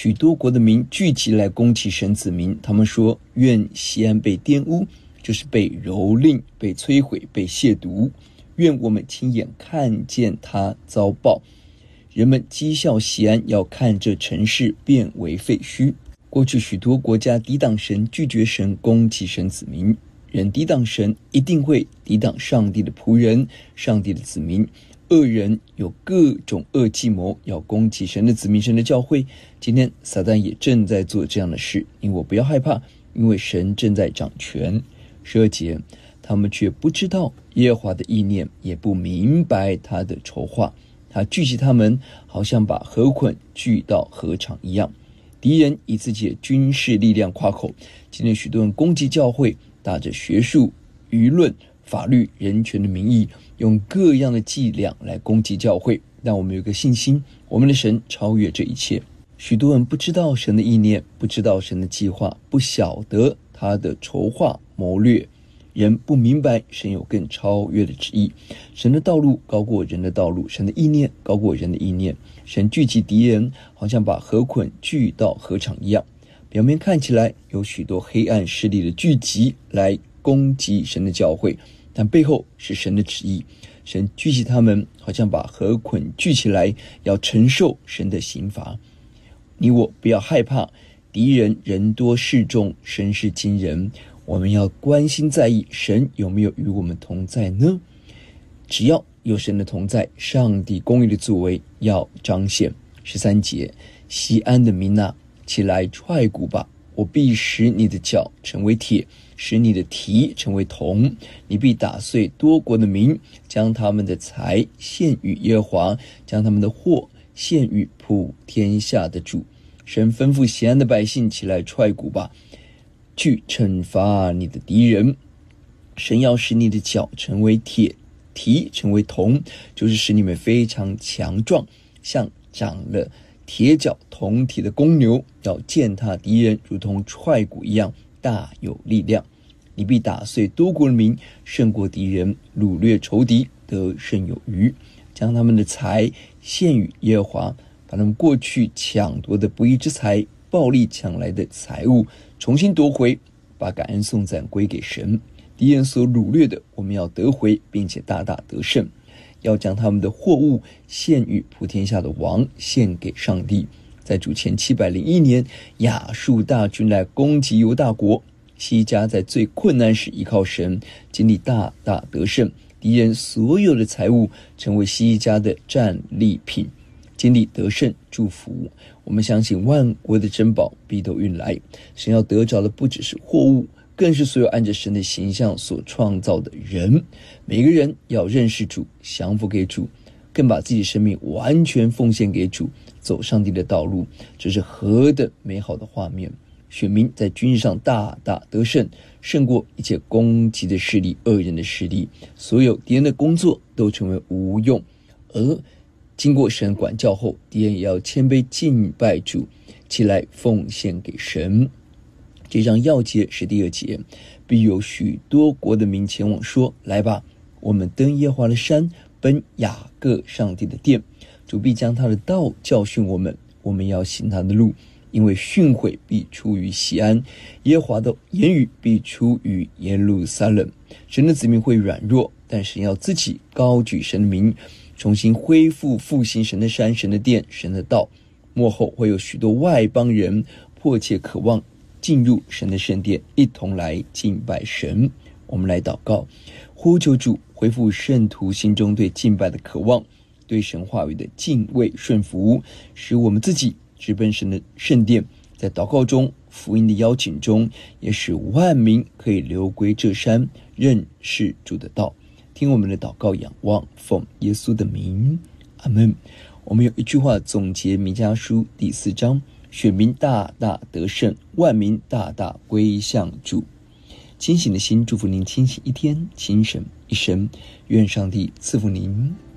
许多国的民聚集来攻击神子民，他们说，愿西安被玷污，就是被蹂躏、被摧毁、被亵渎，愿我们亲眼看见他遭报。人们讥笑西安，要看这城市变为废墟。过去许多国家抵挡神、拒绝神、攻击神子民。人抵挡神，一定会抵挡上帝的仆人、上帝的子民。恶人有各种恶计谋，要攻击神的子民、神的教会。今天撒旦也正在做这样的事，你我不要害怕，因为神正在掌权。12节，他们却不知道耶和华的意念，也不明白他的筹划。他聚集他们，好像把河捆聚到河场一样。敌人以自己的军事力量夸口，今天许多人攻击教会，打着学术、舆论、法律、人权的名义，用各样的伎俩来攻击教会。但我们有个信心，我们的神超越这一切。许多人不知道神的意念，不知道神的计划，不晓得他的筹划谋略。人不明白神有更超越的旨意，神的道路高过人的道路，神的意念高过人的意念。神聚集敌人，好像把河捆聚到河场一样。表面看起来有许多黑暗势力的聚集来攻击神的教会，但背后是神的旨意。神聚集他们，好像把河捆聚起来，要承受神的刑罚。你我不要害怕，敌人人多势众，声势惊人。我们要关心在意，神有没有与我们同在呢？只要有神的同在，上帝公义的作为要彰显。13节，西安的民啊，起来踹鼓吧，我必使你的脚成为铁，使你的蹄成为铜。你必打碎多国的民，将他们的财献与耶和华，将他们的货献与普天下的主。神吩咐西安的百姓起来踹鼓吧，去惩罚你的敌人。神要使你的脚成为铁，蹄成为铜，就是使你们非常强壮，像长了铁脚铜蹄的公牛，要践踏敌人，如同踹鼓一样大有力量。你必打碎多国的民，胜过敌人，掳掠仇敌，得胜有余。将他们的财献与耶和华，把他们过去抢夺的不义之财、暴力抢来的财物重新夺回，把感恩颂赞归给神。敌人所掳掠的，我们要得回，并且大大得胜。要将他们的货物献与普天下的王，献给上帝。在主前701年，亚述大军来攻击犹大国，西西家在最困难时依靠神，经历大大得胜。敌人所有的财物成为西西家的战利品，经历得胜祝福。我们相信万国的珍宝必都运来，神要得着的不只是货物，更是所有按着神的形象所创造的人。每个人要认识主，降服给主，更把自己的生命完全奉献给主，走上帝的道路。这是何等美好的画面！选民在军事上大大得胜，胜过一切攻击的势力、恶人的势力，所有敌人的工作都成为无用。而经过神管教后，敌人也要谦卑敬拜主，起来奉献给神。这章要节是第2节，必有许多国的民前往说：来吧，我们登耶和华的山，奔雅各上帝的殿。主必将他的道教训我们，我们要行他的路。因为训诲必出于西安，耶和华的言语必出于耶路撒冷。神的子民会软弱，但神要自己高举神的名，重新恢复复兴神的山、神的殿、神的道。末后会有许多外邦人迫切渴望进入神的圣殿，一同来敬拜神。我们来祷告，呼求主恢复圣徒心中对敬拜的渴望，对神话语的敬畏顺服，使我们自己直奔神的圣殿，在祷告中、福音的邀请中，也使万民可以流归这山，认识主的道。听我们的祷告，仰望，奉耶稣的名，阿们。我们有一句话总结弥迦书第4章：选民大大得胜，万民大大归向主。清醒的心祝福您清醒一天，清神一生。愿上帝赐福您。